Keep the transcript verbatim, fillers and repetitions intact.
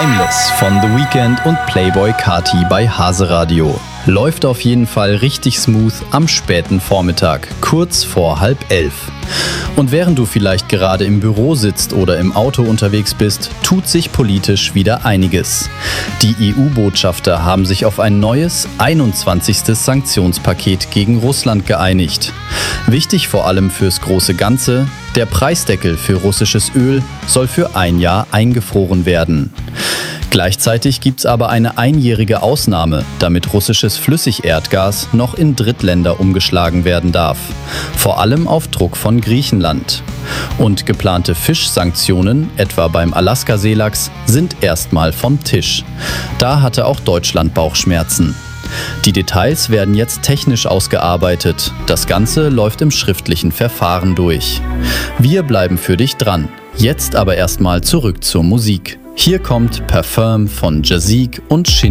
Timeless von The Weeknd und Playboi Carti bei Hase Radio. Läuft auf jeden Fall richtig smooth am späten Vormittag, kurz vor halb elf. Und während du vielleicht gerade im Büro sitzt oder im Auto unterwegs bist, tut sich politisch wieder einiges. Die E U-Botschafter haben sich auf ein neues, einundzwanzigstes Sanktionspaket gegen Russland geeinigt. Wichtig vor allem fürs große Ganze: der Preisdeckel für russisches Öl soll für ein Jahr eingefroren werden. Gleichzeitig gibt's aber eine einjährige Ausnahme, damit russisches Flüssigerdgas noch in Drittländer umgeschlagen werden darf. Vor allem auf Druck von Griechenland. Und geplante Fischsanktionen, etwa beim Alaska-Seelachs, sind erstmal vom Tisch. Da hatte auch Deutschland Bauchschmerzen. Die Details werden jetzt technisch ausgearbeitet. Das Ganze läuft im schriftlichen Verfahren durch. Wir bleiben für dich dran. Jetzt aber erstmal zurück zur Musik. Hier kommt Parfum von Jazik und Shin.